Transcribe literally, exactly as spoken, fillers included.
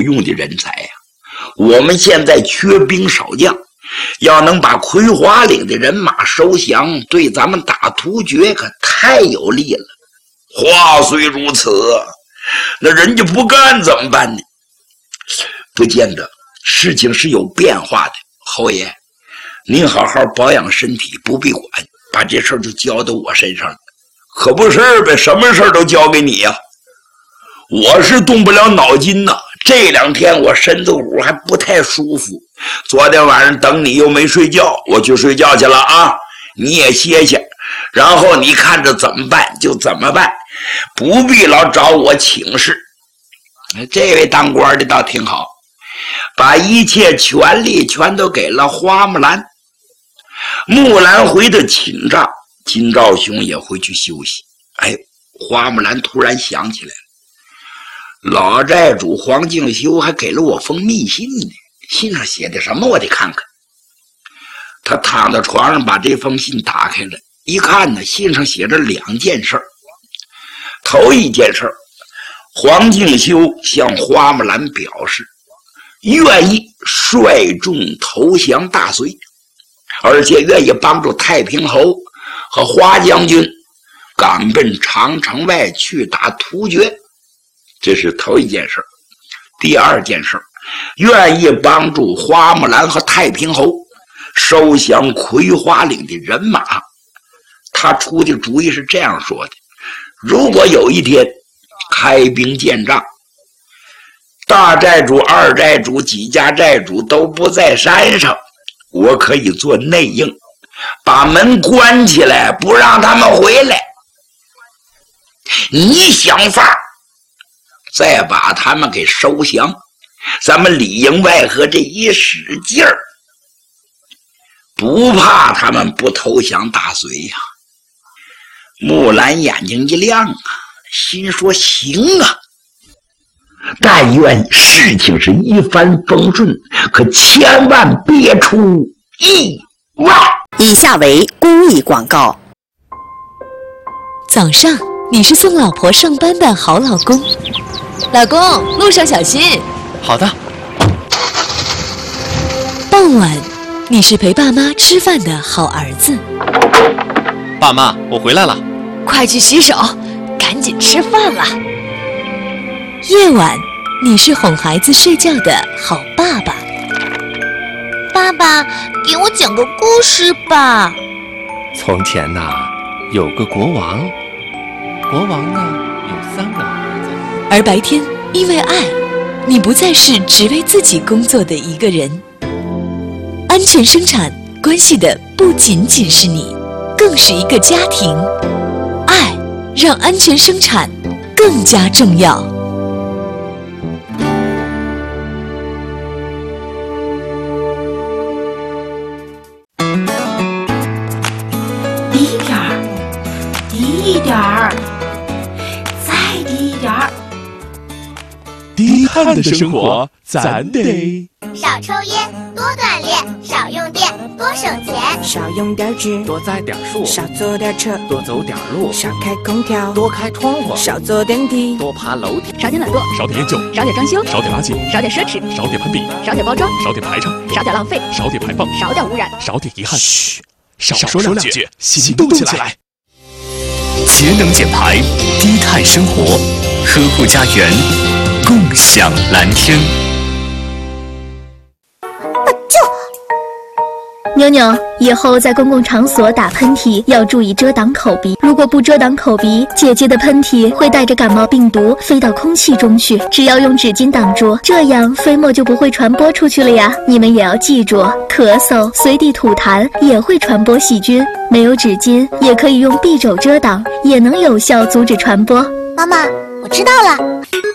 用的人才呀、啊！我们现在缺兵少将，要能把葵花岭的人马收降，对咱们打突厥可太有利了。话虽如此，那人家不干怎么办呢？不见得，事情是有变化的。侯爷，您好好保养身体，不必管，把这事儿就交到我身上了。可不是呗，什么事儿都交给你呀、啊！我是动不了脑筋呐，这两天我身子骨还不太舒服。昨天晚上等你又没睡觉，我去睡觉去了啊！你也歇歇，然后你看着怎么办就怎么办，不必老找我请示。这位当官的倒挺好，把一切权力全都给了花木兰。木兰回的寝帐，金兆雄也回去休息。哎，花木兰突然想起来了，老寨主黄敬修还给了我封密信呢，信上写的什么我得看看。他躺在床上把这封信打开了，一看呢，信上写着两件事。头一件事，黄敬修向花木兰表示愿意率众投降大隋，而且愿意帮助太平侯和花将军赶奔长城外去打突厥，这是头一件事。第二件事，愿意帮助花木兰和太平侯收降葵花岭的人马。他出的主意是这样说的：如果有一天开兵建仗，大寨主、二寨主几家寨主都不在山上，我可以做内应，把门关起来，不让他们回来。你想法再把他们给收降，咱们里应外合这一使劲儿，不怕他们不投降大隋呀、啊。木兰眼睛一亮啊，心说行啊，但愿事情是一帆风顺，可千万别出意外。 以下为公益广告。 早上你是送老婆上班的好老公，老公路上小心。 好的。 傍晚你是陪爸妈吃饭的好儿子， 爸妈我回来了， 快去洗手，赶紧吃饭了。夜晚你是哄孩子睡觉的好爸爸， 爸爸给我讲个故事吧。 从前呐、啊，有个国王，国王呢有三个儿子。 而白天因为爱，你不再是只为自己工作的一个人。安全生产关系的不仅仅是你，更是一个家庭。爱让安全生产更加重要。 低一点儿，低一点儿，再低一点儿。 低碳的生活，咱得少抽烟，多锻炼，少用电，多省钱。 少用点纸， 多栽点树， 少坐点车， 多走点路， 少开空调， 多开窗户， 少坐电梯， 多爬楼梯。 少点懒惰， 少点厌旧， 少点装修， 少点垃圾， 少点奢侈， 少点攀比， 少点包装， 少点排场， 少点浪费， 少点排放， 少点污染， 少点遗憾。嘘，少说两句，行动起来。 节能减排，低碳生活，呵护家园，共享蓝天。 妞妞，以后在公共场所打喷嚏要注意遮挡口鼻，如果不遮挡口鼻，姐姐的喷嚏会带着感冒病毒飞到空气中去，只要用纸巾挡住，这样飞沫就不会传播出去了呀。你们也要记住，咳嗽、随地吐痰也会传播细菌，没有纸巾也可以用匕首遮挡，也能有效阻止传播。 妈妈，我知道了。